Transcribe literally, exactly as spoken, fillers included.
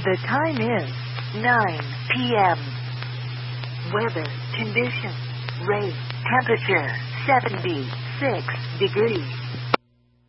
The time is nine p m Weather conditions. Rain. Temperature seventy-six degrees.